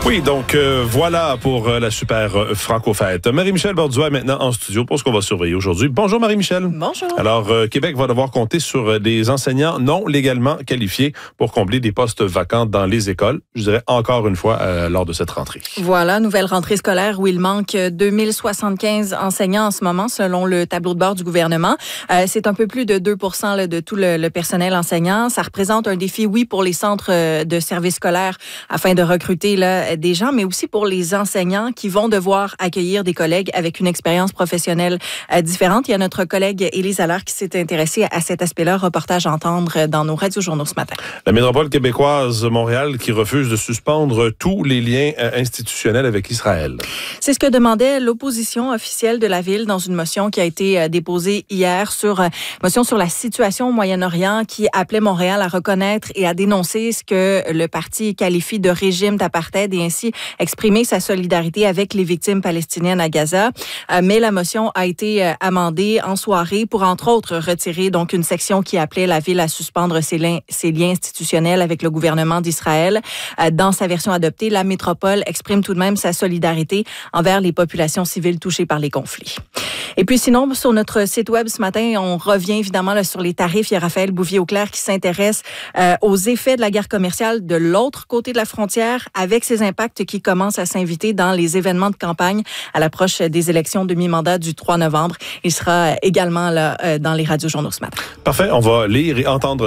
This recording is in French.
Oui, donc voilà pour la super franco-fête. Marie-Michel Borduas est maintenant en studio pour ce qu'on va surveiller aujourd'hui. Bonjour Marie-Michel. Bonjour. Alors, Québec va devoir compter sur des enseignants non légalement qualifiés pour combler des postes vacants dans les écoles. Je dirais encore une fois lors de cette rentrée. Voilà, nouvelle rentrée scolaire où il manque 2075 enseignants en ce moment selon le tableau de bord du gouvernement. C'est un peu plus de 2% là, de tout le personnel enseignant. Ça représente un défi, oui, pour les centres de services scolaires afin de recruter là, des gens, mais aussi pour les enseignants qui vont devoir accueillir des collègues avec une expérience professionnelle différente. Il y a notre collègue Élise Allaire qui s'est intéressée à cet aspect-là. Reportage à entendre dans nos radiojournaux ce matin. La métropole québécoise Montréal qui refuse de suspendre tous les liens institutionnels avec Israël. C'est ce que demandait l'opposition officielle de la ville dans une motion qui a été déposée hier motion sur la situation au Moyen-Orient qui appelait Montréal à reconnaître et à dénoncer ce que le parti qualifie de régime d'apartheid et ainsi exprimer sa solidarité avec les victimes palestiniennes à Gaza. Mais la motion a été amendée en soirée pour, entre autres, retirer donc une section qui appelait la ville à suspendre ses liens institutionnels avec le gouvernement d'Israël. Dans sa version adoptée, la métropole exprime tout de même sa solidarité envers les populations civiles touchées par les conflits. Et puis sinon, sur notre site web ce matin, on revient évidemment là, sur les tarifs. Il y a Raphaël Bouvier-Auclair qui s'intéresse aux effets de la guerre commerciale de l'autre côté de la frontière avec ses impacts qui commencent à s'inviter dans les événements de campagne à l'approche des élections de mi-mandat du 3 novembre. Il sera également là dans les radiojournaux ce matin. Parfait, on va lire et entendre